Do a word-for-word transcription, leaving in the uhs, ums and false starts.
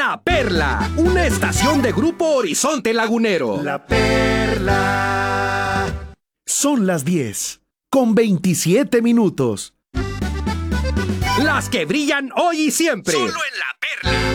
La Perla, una estación de Grupo Horizonte Lagunero. La Perla. Son las diez, con veintisiete minutos. Las que brillan hoy y siempre. Solo en La Perla.